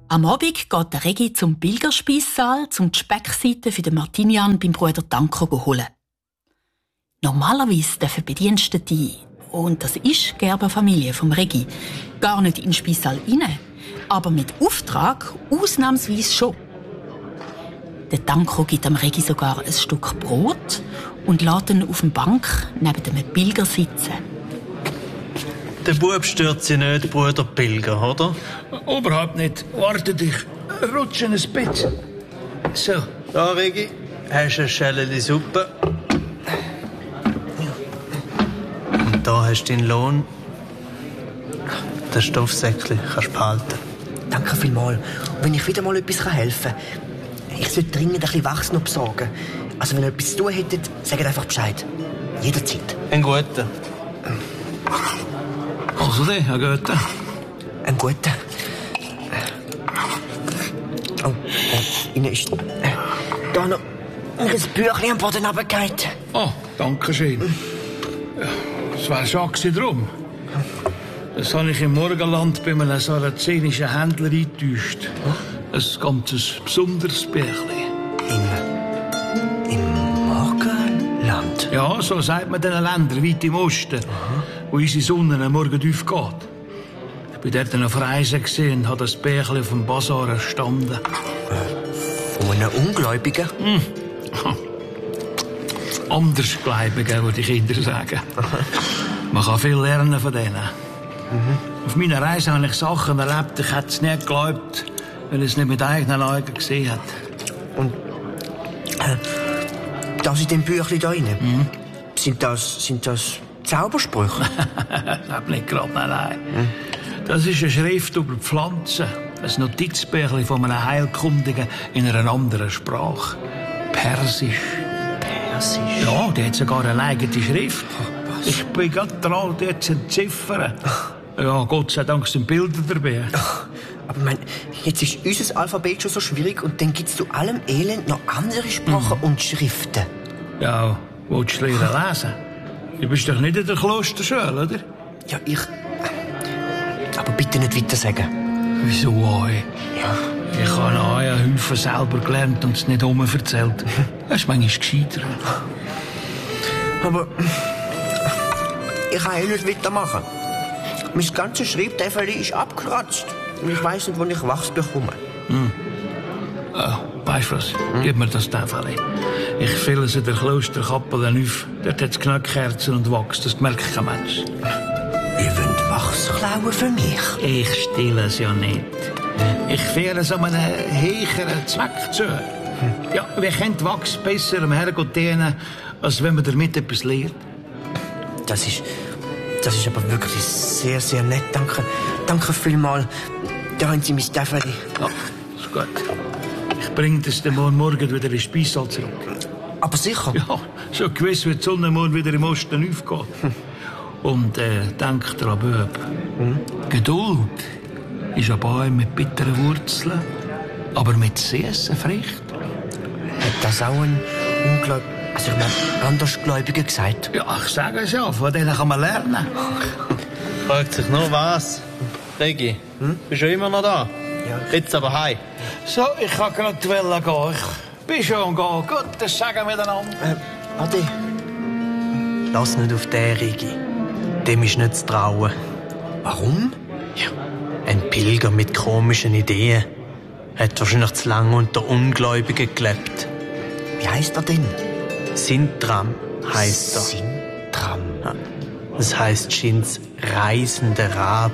Am Abend geht der Regi zum Pilgerspeissaal, um die Speckseite für den Martinian beim Bruder Danko zu holen. Normalerweise dürfen Bedienstete, und das ist die Gerberfamilie vom Regi, gar nicht in den Speissaal rein, aber mit Auftrag ausnahmsweise schon. Der Danko gibt dem Regi sogar ein Stück Brot und lässt ihn auf der Bank neben dem Pilger sitzen. Der Bub stört sich nicht, Bruder Pilger, oder? Überhaupt nicht. Warte dich. Rutsch ein bisschen. So. Da, Regi, hast du eine Schelle Suppe. Und da hast du deinen Lohn. Das Stoffsäckchen kannst du behalten. Danke vielmals. Und wenn ich wieder mal etwas helfen kann, ich sollte dringend ein bisschen Wachs noch besorgen. Also wenn ihr etwas zu tun hättet, sagt einfach Bescheid. Jederzeit. Ein guter. Also der, ein guter. Ein guter. Oh, Ihnen ist da noch ein Büchlein am Boden runtergefallen. Oh, danke schön. Das war schon drum. Das habe ich im Morgenland bei einem sarazenischen Händler eingetäuscht. Ein ganz besonderes Bärchen. Im Morgenland? Ja, so sagt man den Ländern weit im Osten, wo unsere Sonne am Morgen aufgeht. Ich war dort auf Reisen und habe das Bärchen auf dem Basar erstanden. Von einem Ungläubigen? Andersgläubigen, würde die Kinder sagen. Man kann viel lernen von denen. Auf meiner Reise habe ich Sachen erlebt, ich hätte es nicht geglaubt, weil ich es nicht mit eigenen Augen gesehen hat. Und das in dem Büchlein da rein? Sind das Zaubersprüche? Nicht gerade, nein. Das ist eine Schrift über Pflanzen. Ein Notizbüchlein von einem Heilkundigen in einer anderen Sprache. Persisch. Persisch? Ja, der hat sogar eine eigene Schrift. Ich bin gerade dran, dort zu entziffern. Ja, Gott sei Dank sind Bilder dabei. Aber ich meine, jetzt ist unser Alphabet schon so schwierig und dann gibt es zu allem Elend noch andere Sprachen und Schriften. Ja, willst du lernen lesen? Du bist doch nicht in der Klosterschule, oder? Ja, aber bitte nicht weiter sagen. Wieso auch? Ja. Ich habe auch einen Haufen selber gelernt und es nicht erzählt. Das ist manchmal gescheiter. Aber ich kann nicht weitermachen. Mein ganzes Schreibtäfel ist abgekratzt. Und ich weiss nicht, wo ich Wachs bekomme. Weißt du was? Gib mir das Täfel. Ich fülle es in der Klosterkappel auf. Dort hat es Knöckkerzen und Wachs. Das merkt kein Mensch. Ihr wollt Wachs klauen für mich? Ich stehle es ja nicht. Ich führe es an einen höheren Zweck zu. Ja, wir können Wachs besser am Herrgott dienen, als wenn man damit etwas lernt. Das ist aber wirklich sehr, sehr nett. Danke. Danke vielmals. Da haben Sie mein Täfel. Ja, ist gut. Ich bringe das dann morgen wieder in den Speissaal zurück. Aber sicher? Ja, so gewiss wird die Sonne morgen wieder im Osten aufgehen. Und denk dran, Bub. Geduld ist ein Baum mit bitteren Wurzeln, aber mit süßen Früchten. Hat das auch ein Andersgläubiger gesagt? Ja, ich sage es ja, von denen kann man lernen. Fragt sich nur was. Regi, bist du immer noch da? Ja. Jetzt aber heim. So, ich kann gerade gehen. Ich bin schon gehen. Gut, das sagen wir miteinander. Adi. Lass nicht auf den, Regi. Dem ist nicht zu trauen. Warum? Ja, ein Pilger mit komischen Ideen. Hat wahrscheinlich zu lange unter Ungläubigen gelebt. Wie heisst er denn? Sintram heisst er. Sintram. Ja. Das heisst Schins reisender Rab.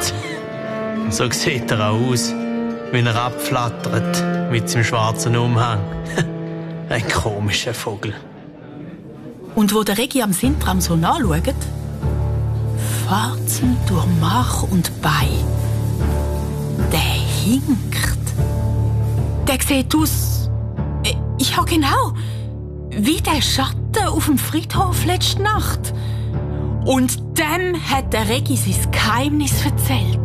So sieht er auch aus, wenn er abflattert mit seinem schwarzen Umhang. Ein komischer Vogel. Und wo der Regi am Sintram so nachschaut, Warzen durch Mark und Bein. Der hinkt. Der sieht aus. Ja, genau. Wie der Schatten auf dem Friedhof letzte Nacht. Und dem hat der Regi sein Geheimnis erzählt.